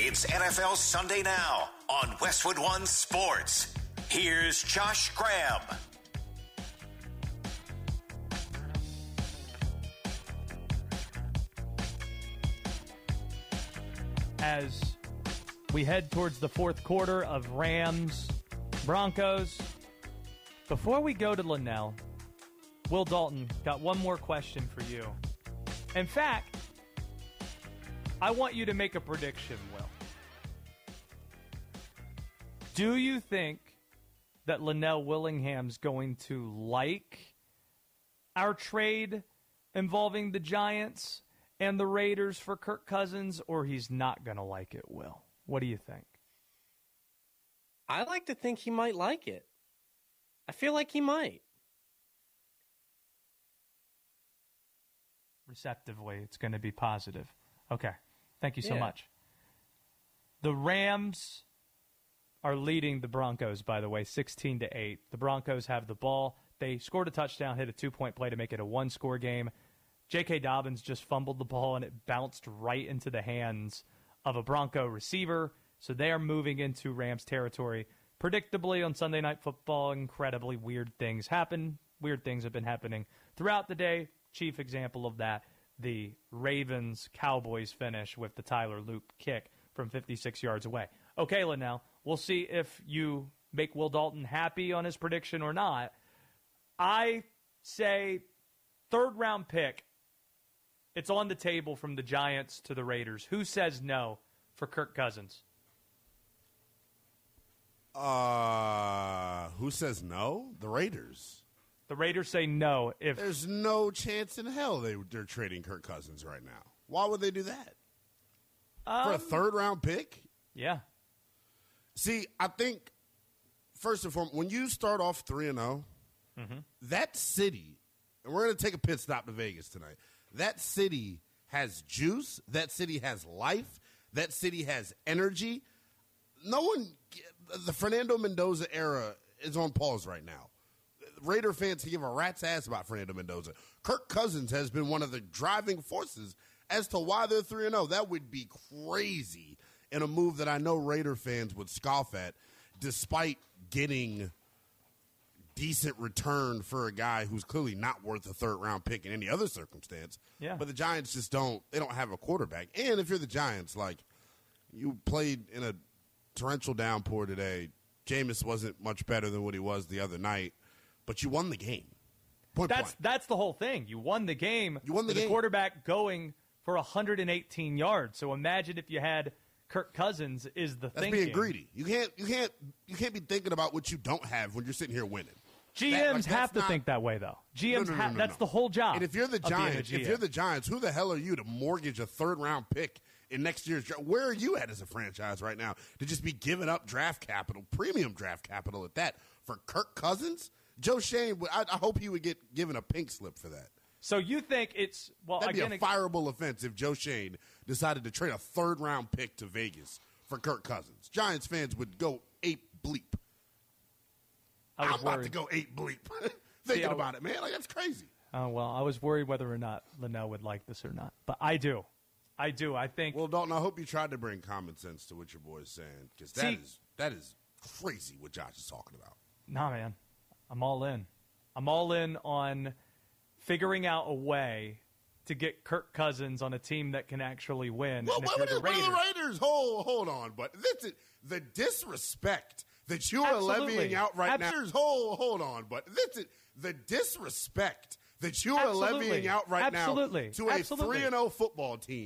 It's NFL Sunday Now on Westwood One Sports. Here's Josh Graham. As we head towards the fourth quarter of Rams-Broncos, before we go to Linnell, Will Dalton got one more question for you. In fact, I want you to make a prediction, Will. Do you think that Linnell Willingham's going to like our trade involving the Giants and the Raiders for Kirk Cousins, or he's not going to like it, Will? What do you think? I like to think he might like it. I feel like he might. Receptively, it's going to be positive. Okay. Thank you so much. The Rams are leading the Broncos, by the way, 16-8. The Broncos have the ball. They scored a touchdown, hit a 2-point play to make it a one-score game. J.K. Dobbins just fumbled the ball, and it bounced right into the hands of a Bronco receiver. So they are moving into Rams territory. Predictably, on Sunday Night Football, incredibly weird things happen. Weird things have been happening throughout the day. Chief example of that, the Ravens-Cowboys finish with the Tyler Loop kick from 56 yards away. Okay, Linnell, we'll see if you make Will Dalton happy on his prediction or not. I say third-round pick. It's on the table from the Giants to the Raiders. Who says no for Kirk Cousins? Who says no? The Raiders. The Raiders say no. If there's no chance in hell they're trading Kirk Cousins right now. Why would they do that? For a third-round pick? Yeah. See, I think, first and foremost, when you start off 3-0, that city, and we're going to take a pit stop to Vegas tonight, that city has juice. That city has life. That city has energy. The Fernando Mendoza era is on pause right now. Raider fans can give a rat's ass about Fernando Mendoza. Kirk Cousins has been one of the driving forces as to why they're 3-0. That would be crazy in a move that I know Raider fans would scoff at, despite getting decent return for a guy who's clearly not worth a third-round pick in any other circumstance. Yeah. But the Giants just don't have a quarterback. And if you're the Giants, like, you played in a torrential downpour today. Jameis wasn't much better than what he was the other night. But you won the game. That's the whole thing. You won the game. You won the game. The quarterback going for 118 yards. So imagine if you had Kirk Cousins is the thing. That's being greedy. You can't be thinking about what you don't have when you're sitting here winning. GMs have to think that way, though. GMs that's the whole job. And if you're the Giants, who the hell are you to mortgage a third-round pick in next year's draft? Where are you at as a franchise right now to just be giving up draft capital, premium draft capital at that, for Kirk Cousins? Joe Shane, I hope he would get given a pink slip for that. So you think it's that'd be a fireable offense if Joe Shane decided to trade a third-round pick to Vegas for Kirk Cousins. Giants fans would go ape bleep. I'm about to go ape bleep thinking about it, man. Like, that's crazy. Oh, well, I was worried whether or not Linnell would like this or not, but I do. I think. Well, Dalton, I hope you tried to bring common sense to what your boy is saying, because that is crazy what Josh is talking about. Nah, man. I'm all in. I'm all in on figuring out a way to get Kirk Cousins on a team that can actually win. Well, what are the Raiders? Hold on, but the disrespect that you are levying out right now. Hold on, but the disrespect that you are levying out right now to a 3-0 football team